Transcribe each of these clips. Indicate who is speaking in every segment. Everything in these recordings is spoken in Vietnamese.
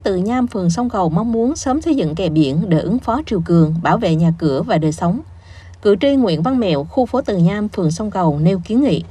Speaker 1: Từ Nham, phường Sông Cầu mong muốn sớm xây dựng kè biển để ứng phó triều cường, bảo vệ nhà cửa và đời sống. Cử tri Nguyễn Văn Mẹo, khu phố Từ Nham, phường Sông Cầu nêu kiến nghị.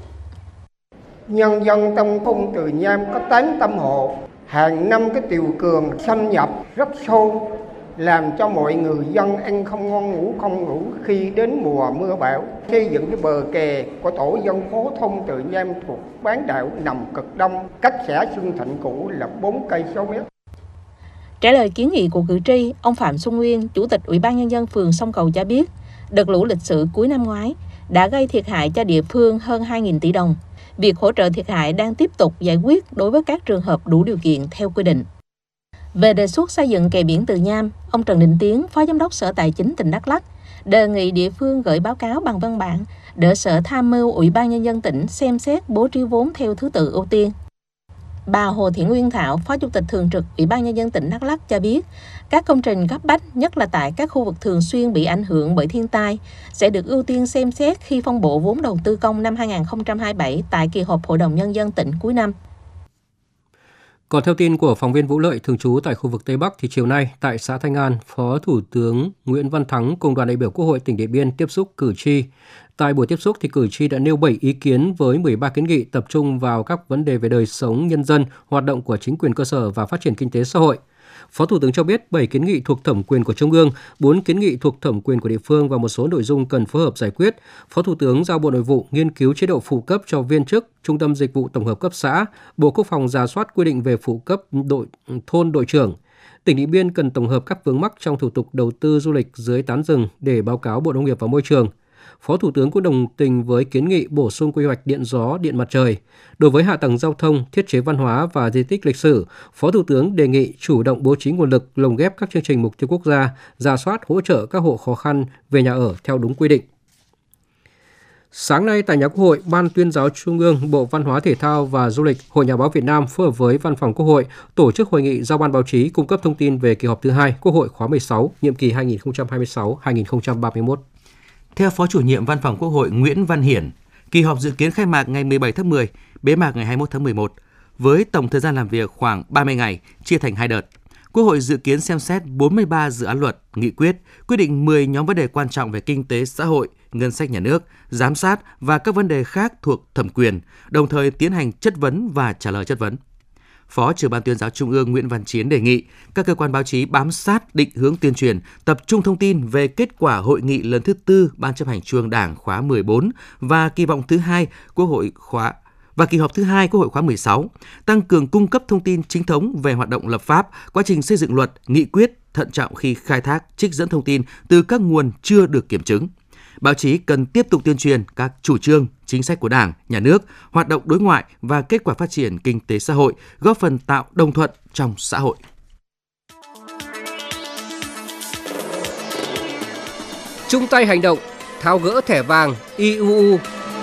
Speaker 2: Nhân dân trong thôn Từ Nham có 800 hộ, hàng năm cái triều cường xâm nhập rất sâu, làm cho mọi người dân ăn không ngon ngủ không ngủ khi đến mùa mưa bão. Xây dựng cái bờ kè của tổ dân phố thôn Từ Nham thuộc bán đảo nằm cực đông, cách xã Xuân Thạnh cũ là 4 cây số mét.
Speaker 1: Trả lời kiến nghị của cử tri, ông Phạm Xuân Nguyên, Chủ tịch Ủy ban Nhân dân phường Sông Cầu cho biết, đợt lũ lịch sử cuối năm ngoái đã gây thiệt hại cho địa phương hơn 2.000 tỷ đồng. Việc hỗ trợ thiệt hại đang tiếp tục giải quyết đối với các trường hợp đủ điều kiện theo quy định. Về đề xuất xây dựng kè biển Từ Nham, ông Trần Đình Tiến, Phó Giám đốc Sở Tài chính tỉnh Đắk Lắk, đề nghị địa phương gửi báo cáo bằng văn bản để Sở tham mưu Ủy ban Nhân dân tỉnh xem xét bố trí vốn theo thứ tự ưu tiên. Bà Hồ Thị Nguyên Thảo, Phó Chủ tịch Thường trực Ủy ban Nhân dân tỉnh Đắk Lắk cho biết, các công trình cấp bách, nhất là tại các khu vực thường xuyên bị ảnh hưởng bởi thiên tai, sẽ được ưu tiên xem xét khi phân bổ vốn đầu tư công năm 2027 tại kỳ họp Hội đồng Nhân dân tỉnh cuối năm.
Speaker 3: Còn theo tin của phóng viên Vũ Lợi thường trú tại khu vực Tây Bắc thì chiều nay tại xã Thanh An, Phó Thủ tướng Nguyễn Văn Thắng cùng đoàn đại biểu Quốc hội tỉnh Điện Biên tiếp xúc cử tri. Tại buổi tiếp xúc thì cử tri đã nêu 7 ý kiến với 13 kiến nghị tập trung vào các vấn đề về đời sống nhân dân, hoạt động của chính quyền cơ sở và phát triển kinh tế xã hội. Phó Thủ tướng cho biết 7 kiến nghị thuộc thẩm quyền của Trung ương, 4 kiến nghị thuộc thẩm quyền của địa phương và một số nội dung cần phối hợp giải quyết. Phó Thủ tướng giao Bộ Nội vụ nghiên cứu chế độ phụ cấp cho viên chức, Trung tâm Dịch vụ Tổng hợp cấp xã, Bộ Quốc phòng rà soát quy định về phụ cấp đội trưởng. Tỉnh Điện Biên cần tổng hợp các vướng mắc trong thủ tục đầu tư du lịch dưới tán rừng để báo cáo Bộ Nông nghiệp và Môi trường. Phó Thủ tướng cũng đồng tình với kiến nghị bổ sung quy hoạch điện gió, điện mặt trời. Đối với hạ tầng giao thông, thiết chế văn hóa và di tích lịch sử, Phó Thủ tướng đề nghị chủ động bố trí nguồn lực lồng ghép các chương trình mục tiêu quốc gia, rà soát hỗ trợ các hộ khó khăn về nhà ở theo đúng quy định. Sáng nay tại nhà Quốc hội, Ban Tuyên giáo Trung ương, Bộ Văn hóa Thể thao và Du lịch, Hội Nhà báo Việt Nam phối hợp với Văn phòng Quốc hội tổ chức hội nghị giao ban báo chí cung cấp thông tin về kỳ họp thứ 2 Quốc hội khóa 16, nhiệm kỳ 2026-2031.
Speaker 4: Theo Phó Chủ nhiệm Văn phòng Quốc hội Nguyễn Văn Hiển, kỳ họp dự kiến khai mạc ngày 17 tháng 10, bế mạc ngày 21 tháng 11, với tổng thời gian làm việc khoảng 30 ngày, chia thành 2 đợt. Quốc hội dự kiến xem xét 43 dự án luật, nghị quyết, quyết định 10 nhóm vấn đề quan trọng về kinh tế xã hội, ngân sách nhà nước, giám sát và các vấn đề khác thuộc thẩm quyền, đồng thời tiến hành chất vấn và trả lời chất vấn. Phó trưởng Ban Tuyên giáo Trung ương Nguyễn Văn Chiến đề nghị các cơ quan báo chí bám sát định hướng tuyên truyền, tập trung thông tin về kết quả hội nghị lần thứ 4 Ban chấp hành Trung ương Đảng khóa 14 và kỳ vọng thứ 2 kỳ họp thứ 2 Quốc hội khóa 16, tăng cường cung cấp thông tin chính thống về hoạt động lập pháp, quá trình xây dựng luật, nghị quyết, thận trọng khi khai thác, trích dẫn thông tin từ các nguồn chưa được kiểm chứng. Báo chí cần tiếp tục tuyên truyền các chủ trương, chính sách của Đảng, Nhà nước, hoạt động đối ngoại và kết quả phát triển kinh tế xã hội, góp phần tạo đồng thuận trong xã hội.
Speaker 3: Chung tay hành động, tháo gỡ thẻ vàng IUU.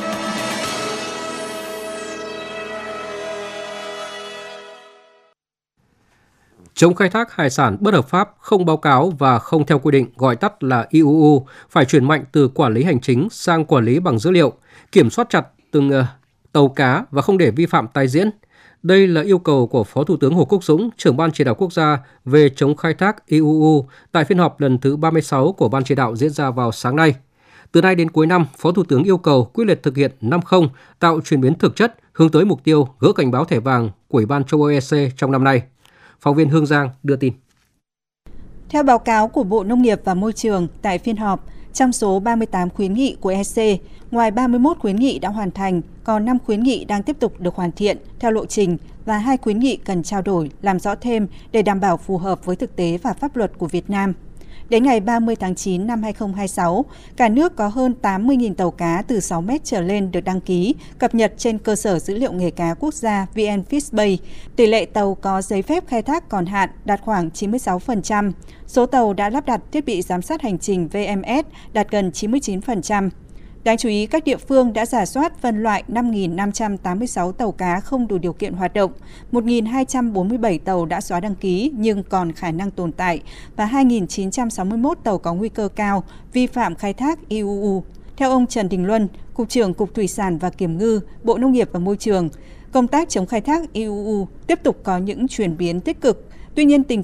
Speaker 3: Chống khai thác hải sản bất hợp pháp, không báo cáo và không theo quy định, gọi tắt là IUU, phải chuyển mạnh từ quản lý hành chính sang quản lý bằng dữ liệu, kiểm soát chặt từng tàu cá và không để vi phạm tái diễn. Đây là yêu cầu của Phó Thủ tướng Hồ Quốc Dũng, trưởng Ban Chỉ đạo Quốc gia về chống khai thác IUU tại phiên họp lần thứ 36 của Ban Chỉ đạo diễn ra vào sáng nay. Từ nay đến cuối năm, Phó Thủ tướng yêu cầu quyết liệt thực hiện 5-0, tạo chuyển biến thực chất, hướng tới mục tiêu gỡ cảnh báo thẻ vàng của Ủy ban châu Âu EC trong năm nay. Phóng viên Hương Giang đưa tin.
Speaker 5: Theo báo cáo của Bộ Nông nghiệp và Môi trường tại phiên họp, trong số 38 khuyến nghị của EC, ngoài 31 khuyến nghị đã hoàn thành, còn 5 khuyến nghị đang tiếp tục được hoàn thiện theo lộ trình và 2 khuyến nghị cần trao đổi, làm rõ thêm để đảm bảo phù hợp với thực tế và pháp luật của Việt Nam. Đến ngày 30 tháng 9 năm 2026, cả nước có hơn 80.000 tàu cá từ 6 mét trở lên được đăng ký, cập nhật trên cơ sở dữ liệu nghề cá quốc gia VnFishBay. Tỷ lệ tàu có giấy phép khai thác còn hạn đạt khoảng 96%. Số tàu đã lắp đặt thiết bị giám sát hành trình VMS đạt gần 99%. Đáng chú ý, các địa phương đã rà soát phân loại 5.586 tàu cá không đủ điều kiện hoạt động, 1.247 tàu đã xóa đăng ký nhưng còn khả năng tồn tại và 2.961 tàu có nguy cơ cao vi phạm khai thác IUU. Theo ông Trần Đình Luân, Cục trưởng Cục Thủy sản và Kiểm ngư, Bộ Nông nghiệp và Môi trường, công tác chống khai thác IUU tiếp tục có những chuyển biến tích cực. Tuy nhiên, tình